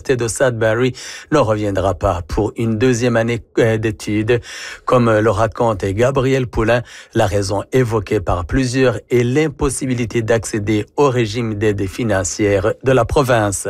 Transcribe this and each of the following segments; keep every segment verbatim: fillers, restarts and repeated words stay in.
l'université de Sudbury ne reviendra pas pour une deuxième année d'études. Comme le raconte Gabriel Poulain, la raison évoquée par plusieurs est l'impossibilité d'accéder au régime d'aide financière de la province.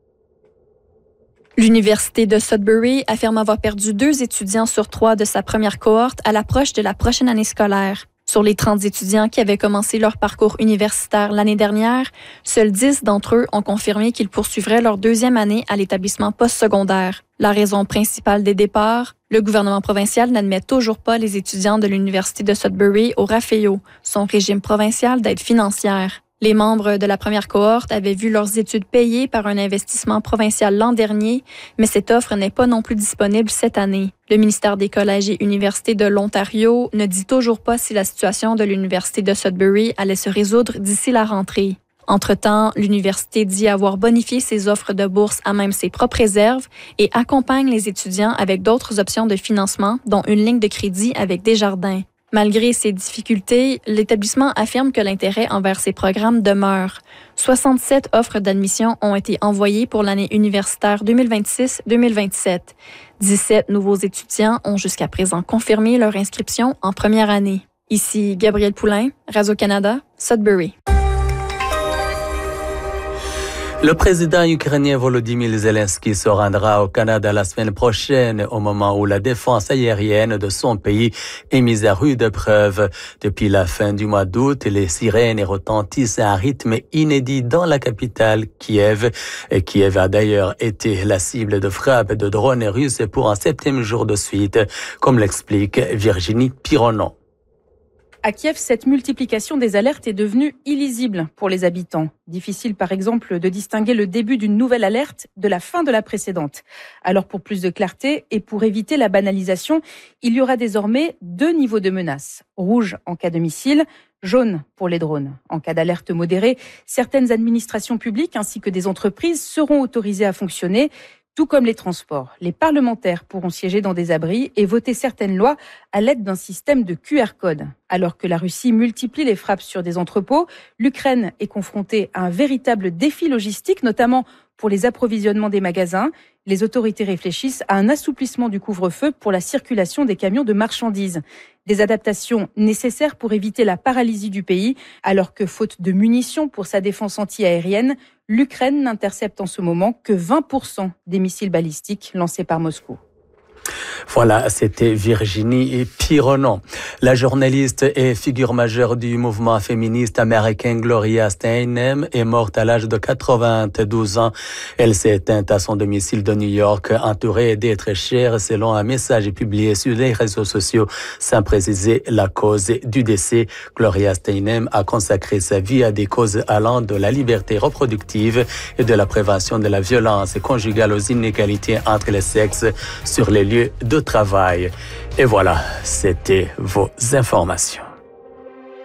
L'Université de Sudbury affirme avoir perdu deux étudiants sur trois de sa première cohorte à l'approche de la prochaine année scolaire. Sur les trente étudiants qui avaient commencé leur parcours universitaire l'année dernière, seuls dix d'entre eux ont confirmé qu'ils poursuivraient leur deuxième année à l'établissement postsecondaire. La raison principale des départs, le gouvernement provincial n'admet toujours pas les étudiants de l'Université de Sudbury au RAFEO, son régime provincial d'aide financière. Les membres de la première cohorte avaient vu leurs études payées par un investissement provincial l'an dernier, mais cette offre n'est pas non plus disponible cette année. Le ministère des Collèges et Universités de l'Ontario ne dit toujours pas si la situation de l'Université de Sudbury allait se résoudre d'ici la rentrée. Entre-temps, l'université dit avoir bonifié ses offres de bourse à même ses propres réserves et accompagne les étudiants avec d'autres options de financement, dont une ligne de crédit avec Desjardins. Malgré ces difficultés, l'établissement affirme que l'intérêt envers ces programmes demeure. soixante-sept offres d'admission ont été envoyées pour l'année universitaire deux mille vingt-six deux mille vingt-sept. dix-sept nouveaux étudiants ont jusqu'à présent confirmé leur inscription en première année. Ici Gabriel Poulain, Radio-Canada, Sudbury. Le président ukrainien Volodymyr Zelensky se rendra au Canada la semaine prochaine, au moment où la défense aérienne de son pays est mise à rude épreuve. Depuis la fin du mois d'août, les sirènes retentissent à un rythme inédit dans la capitale, Kiev. Et Kiev a d'ailleurs été la cible de frappes de drones russes pour un septième jour de suite, comme l'explique Virginie Pironon. À Kiev, cette multiplication des alertes est devenue illisible pour les habitants. Difficile, par exemple, de distinguer le début d'une nouvelle alerte de la fin de la précédente. Alors, pour plus de clarté et pour éviter la banalisation, il y aura désormais deux niveaux de menace. Rouge en cas de missile, jaune pour les drones. En cas d'alerte modérée, certaines administrations publiques ainsi que des entreprises seront autorisées à fonctionner. Tout comme les transports, les parlementaires pourront siéger dans des abris et voter certaines lois à l'aide d'un système de Q R code. Alors que la Russie multiplie les frappes sur des entrepôts, l'Ukraine est confrontée à un véritable défi logistique, notamment pour les approvisionnements des magasins. Les autorités réfléchissent à un assouplissement du couvre-feu pour la circulation des camions de marchandises. Des adaptations nécessaires pour éviter la paralysie du pays, alors que faute de munitions pour sa défense anti-aérienne, l'Ukraine n'intercepte en ce moment que vingt pour cent des missiles balistiques lancés par Moscou. Voilà, c'était Virginie Pironon. La journaliste et figure majeure du mouvement féministe américain Gloria Steinem est morte à l'âge de quatre-vingt-douze ans. Elle s'est éteinte à son domicile de New York, entourée d'êtres chers, selon un message publié sur les réseaux sociaux, sans préciser la cause du décès. Gloria Steinem a consacré sa vie à des causes allant de la liberté reproductive et de la prévention de la violence conjugale aux inégalités entre les sexes sur les lieux de travail. Et voilà, c'était vos informations.